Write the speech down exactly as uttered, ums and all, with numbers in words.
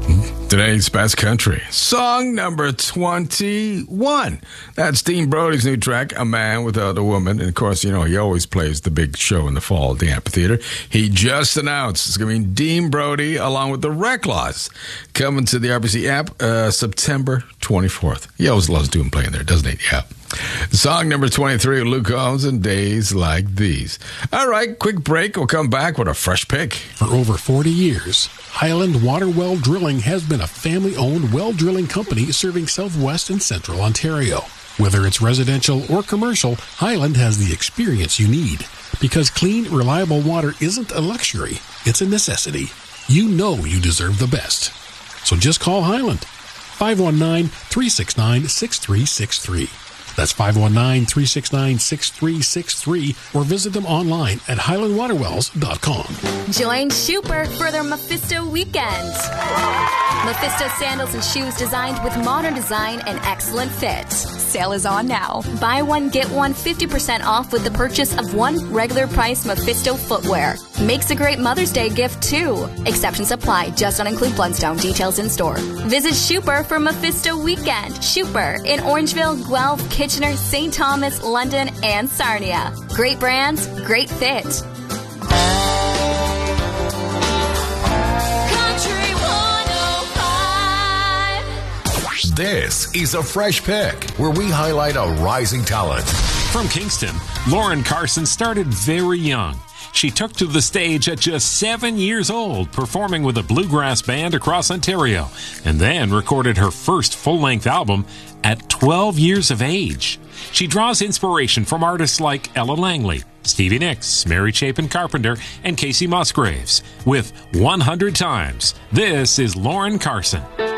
Today's best country. Song number twenty-one. That's Dean Brody's new track, A Man Without a Woman. And, of course, you know, he always plays the big show in the fall at the amphitheater. He just announced it's going to be Dean Brody along with the Reclaws coming to the R B C app uh, September twenty-fourth. He always loves doing playing there, doesn't he? Yeah. Song number twenty-three, Luke Combs and Days Like These. All right, quick break. We'll come back with a fresh pick. For over forty years, Highland Water Well Drilling has been a family-owned well drilling company serving southwest and central Ontario. Whether it's residential or commercial, Highland has the experience you need. Because clean, reliable water isn't a luxury, it's a necessity. You know you deserve the best. So just call Highland. five one nine, three six nine, six three six three. That's five one nine, three six nine, six three six three, or visit them online at highland water wells dot com. Join Schuper for their Mephisto weekend. Mephisto sandals and shoes designed with modern design and excellent fit. Sale is on now. Buy one, get one fifty percent off with the purchase of one regular price Mephisto footwear. Makes a great Mother's Day gift too. Exceptions apply. Just don't include Blundstone. Details in store. Visit Schuper for Mephisto weekend. Schuper in Orangeville, Guelph, Kitchener, Saint Thomas, London, and Sarnia. Great brands, great fit. Country one oh five. This is a fresh pick where we highlight a rising talent. From Kingston, Lauren Carson started very young. She took to the stage at just seven years old, performing with a bluegrass band across Ontario, and then recorded her first full-length album at twelve years of age. She draws inspiration from artists like Ella Langley, Stevie Nicks, Mary Chapin Carpenter, and Casey Musgraves. With one hundred Times, this is Lauren Carson.